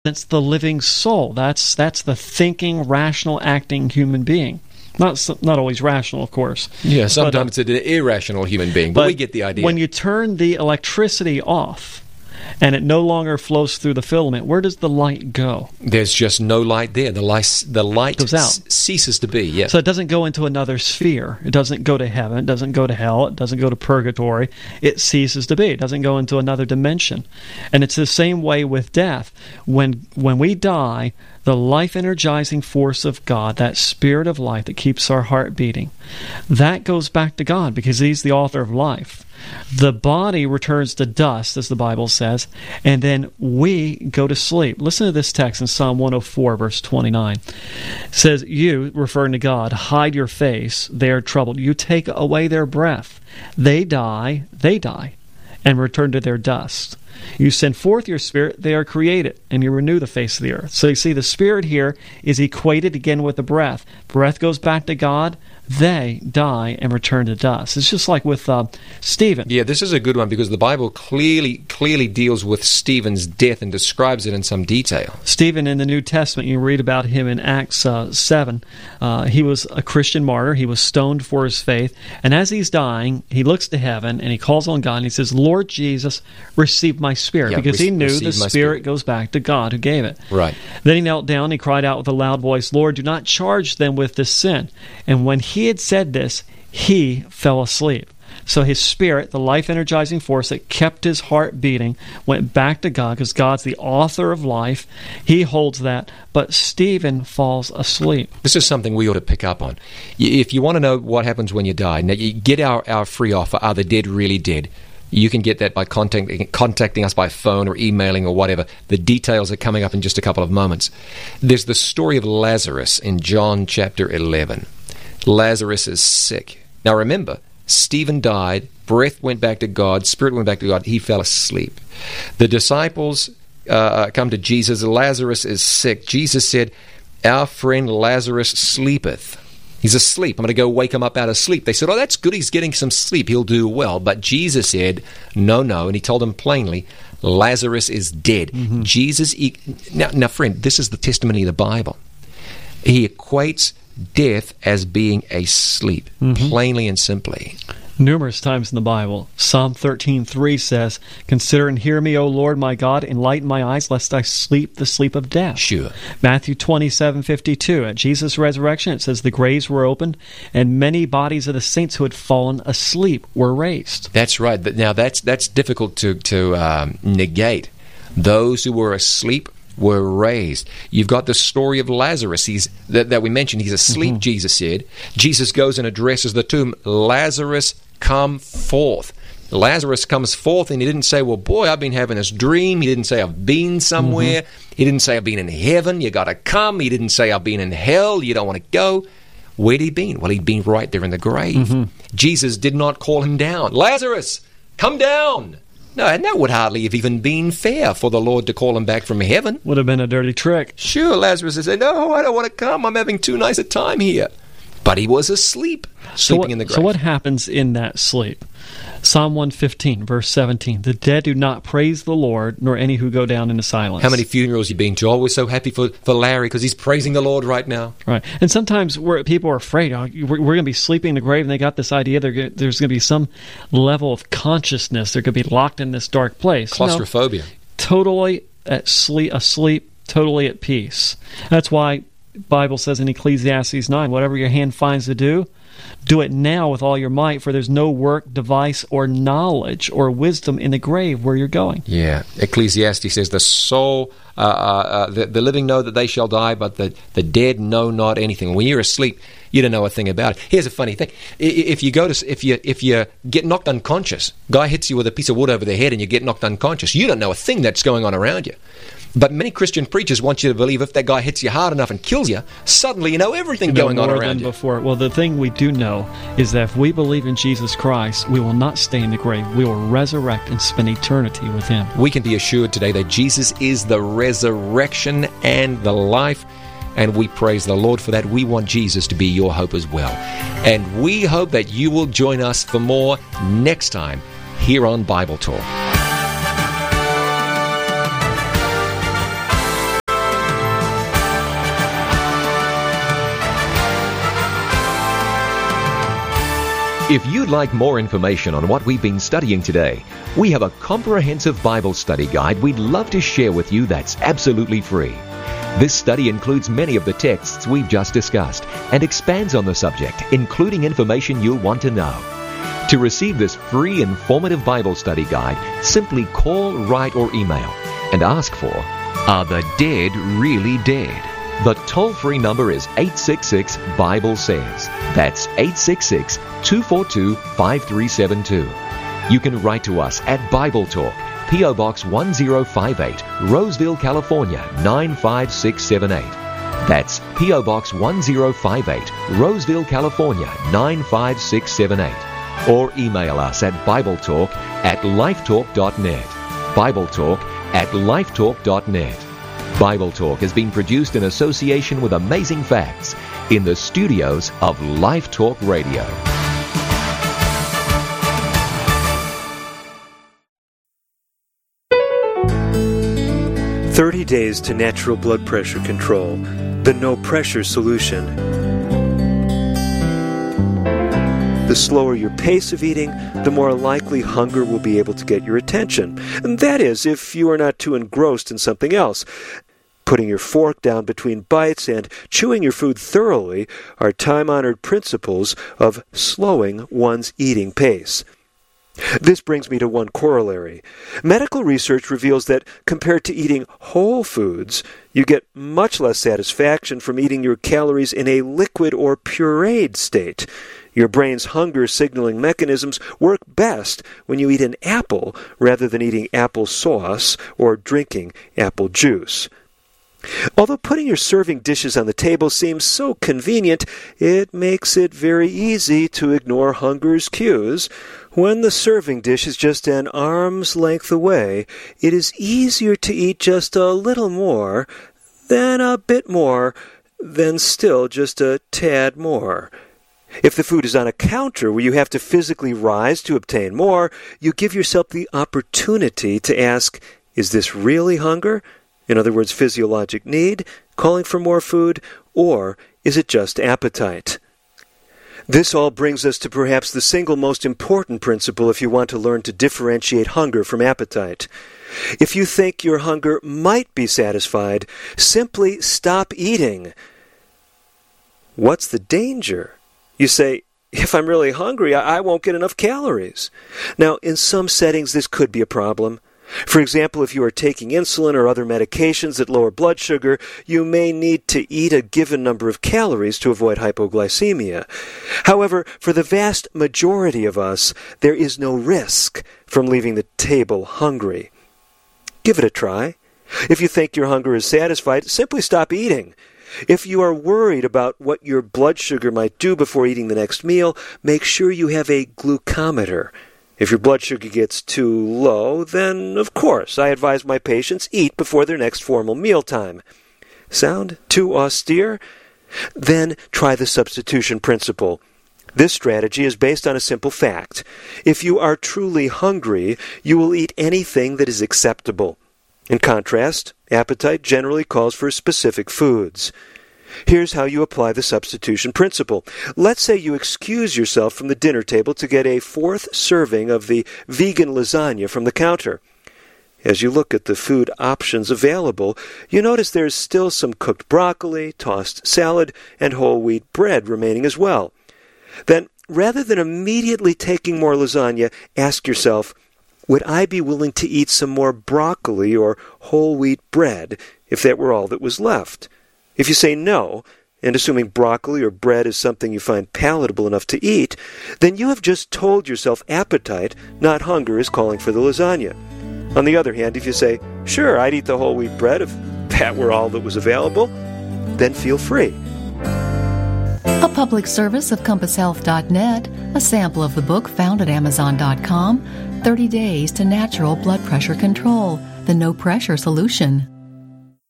It's the living soul. That's the thinking, rational, acting human being. Not always rational, of course. Yeah, sometimes it's an irrational human being, but we get the idea. When you turn the electricity off and it no longer flows through the filament, where does the light go? There's just no light there. The light goes out. Ceases to be. Yeah. So it doesn't go into another sphere. It doesn't go to heaven. It doesn't go to hell. It doesn't go to purgatory. It ceases to be. It doesn't go into another dimension. And it's the same way with death. When we die, the life-energizing force of God, that spirit of life that keeps our heart beating, that goes back to God because He's the author of life. The body returns to dust, as the Bible says, and then we go to sleep. Listen to this text in Psalm 104, verse 29. It says, "You," referring to God, "hide your face, they are troubled. You take away their breath. They die, and return to their dust. You send forth your spirit, they are created, and you renew the face of the earth." So you see, the spirit here is equated again with the breath. Breath goes back to God, they die and return to dust. It's just like with Stephen. Yeah, this is a good one because the Bible clearly deals with Stephen's death and describes it in some detail. Stephen in the New Testament, you read about him in Acts 7. He was a Christian martyr. He was stoned for his faith. And as he's dying, he looks to heaven and he calls on God and he says, "Lord Jesus, receive my spirit," because he knew the spirit goes back to God who gave it. Right. Then he knelt down and he cried out with a loud voice, "Lord, do not charge them with this sin." And when he had said this, he fell asleep. So his spirit, the life-energizing force that kept his heart beating, went back to God because God's the author of life. He holds that. But Stephen falls asleep. This is something we ought to pick up on. If you want to know what happens when you die, now you get our free offer, Are the Dead Really Dead? You can get that by contacting us by phone or emailing or whatever. The details are coming up in just a couple of moments. There's the story of Lazarus in John chapter 11. Lazarus is sick. Now remember, Stephen died, breath went back to God, spirit went back to God, he fell asleep. The disciples come to Jesus, Lazarus is sick. Jesus said, "Our friend Lazarus sleepeth." He's asleep. I'm going to go wake him up out of sleep. They said, "Oh, that's good. He's getting some sleep. He'll do well." But Jesus said, no. And he told them plainly, Lazarus is dead. Mm-hmm. Jesus, now, friend, this is the testimony of the Bible. He equates death as being a sleep, plainly and simply. Numerous times in the Bible. Psalm 13:3 says, "Consider and hear me, O Lord my God, enlighten my eyes, lest I sleep the sleep of death." Sure. Matthew 27:52, at Jesus' resurrection, it says, "The graves were opened, and many bodies of the saints who had fallen asleep were raised." That's right. Now, that's difficult to negate. Those who were asleep were raised. You've got the story of Lazarus that we mentioned. He's asleep, Jesus said. Jesus goes and addresses the tomb. "Lazarus, come forth." Lazarus comes forth, and he didn't say, "Well, boy, I've been having this dream." He didn't say, "I've been somewhere." He didn't say, "I've been in heaven. You got to come." He didn't say, "I've been in hell. You don't want to go." Where'd he been? Well, he'd been right there in the grave. Jesus did not call him down. "Lazarus, come down." No, and that would hardly have even been fair for the Lord to call him back from heaven. Would have been a dirty trick. Sure, Lazarus would say, "No, I don't want to come. I'm having too nice a time here." But he was asleep, sleeping in the grave. So what happens in that sleep? Psalm 115, verse 17. "The dead do not praise the Lord, nor any who go down into silence." How many funerals you been to? Oh, we're so happy for Larry because he's praising the Lord right now. Right. And sometimes people are afraid, we're going to be sleeping in the grave, and they got this idea there's going to be some level of consciousness. They're going to be locked in this dark place. Claustrophobia. No, totally asleep, totally at peace. That's why the Bible says in Ecclesiastes 9, "Whatever your hand finds to do it now with all your might, for there's no work, device, or knowledge or wisdom in the grave where you're going." Yeah. Ecclesiastes says, "The soul, the living know that they shall die, but the dead know not anything." When you're asleep, you don't know a thing about it. Here's a funny thing: if you get knocked unconscious, guy hits you with a piece of wood over the head, and you get knocked unconscious, you don't know a thing that's going on around you. But many Christian preachers want you to believe if that guy hits you hard enough and kills you, suddenly you know everything going on around you. Before. Well, the thing we do know is that if we believe in Jesus Christ, we will not stay in the grave. We will resurrect and spend eternity with Him. We can be assured today that Jesus is the resurrection and the life, and we praise the Lord for that. We want Jesus to be your hope as well. And we hope that you will join us for more next time here on Bible Talk. If you'd like more information on what we've been studying today, we have a comprehensive Bible study guide we'd love to share with you that's absolutely free. This study includes many of the texts we've just discussed and expands on the subject, including information you'll want to know. To receive this free, informative Bible study guide, simply call, write, or email and ask for, "Are the Dead Really Dead?" The toll-free number is 866-BIBLE-SAYS. That's 866-242-5372. You can write to us at Bible Talk, P.O. Box 1058, Roseville, California, 95678. That's P.O. Box 1058, Roseville, California, 95678. Or email us at BibleTalk@lifetalk.net. BibleTalk@lifetalk.net. Bible Talk has been produced in association with Amazing Facts in the studios of Life Talk Radio. "30 Days to Natural Blood Pressure Control, the No Pressure Solution." The slower your pace of eating, the more likely hunger will be able to get your attention. And that is, if you are not too engrossed in something else. Putting your fork down between bites and chewing your food thoroughly are time-honored principles of slowing one's eating pace. This brings me to one corollary. Medical research reveals that compared to eating whole foods, you get much less satisfaction from eating your calories in a liquid or pureed state. Your brain's hunger signaling mechanisms work best when you eat an apple rather than eating apple sauce or drinking apple juice. Although putting your serving dishes on the table seems so convenient, it makes it very easy to ignore hunger's cues. When the serving dish is just an arm's length away, it is easier to eat just a little more, then a bit more, then still just a tad more. If the food is on a counter where you have to physically rise to obtain more, you give yourself the opportunity to ask, is this really hunger? In other words, physiologic need, calling for more food, or is it just appetite? This all brings us to perhaps the single most important principle if you want to learn to differentiate hunger from appetite. If you think your hunger might be satisfied, simply stop eating. What's the danger? You say, if I'm really hungry, I won't get enough calories. Now, in some settings, this could be a problem. For example, if you are taking insulin or other medications that lower blood sugar, you may need to eat a given number of calories to avoid hypoglycemia. However, for the vast majority of us, there is no risk from leaving the table hungry. Give it a try. If you think your hunger is satisfied, simply stop eating. If you are worried about what your blood sugar might do before eating the next meal, make sure you have a glucometer. If your blood sugar gets too low, then, of course, I advise my patients eat before their next formal mealtime. Sound too austere? Then try the substitution principle. This strategy is based on a simple fact. If you are truly hungry, you will eat anything that is acceptable. In contrast, appetite generally calls for specific foods. Here's how you apply the substitution principle. Let's say you excuse yourself from the dinner table to get a fourth serving of the vegan lasagna from the counter. As you look at the food options available, you notice there's still some cooked broccoli, tossed salad, and whole wheat bread remaining as well. Then, rather than immediately taking more lasagna, ask yourself, would I be willing to eat some more broccoli or whole wheat bread if that were all that was left? If you say no, and assuming broccoli or bread is something you find palatable enough to eat, then you have just told yourself appetite, not hunger, is calling for the lasagna. On the other hand, if you say, sure, I'd eat the whole wheat bread if that were all that was available, then feel free. A public service of CompassHealth.net, a sample of the book found at Amazon.com, 30 Days to Natural Blood Pressure Control, the No Pressure Solution.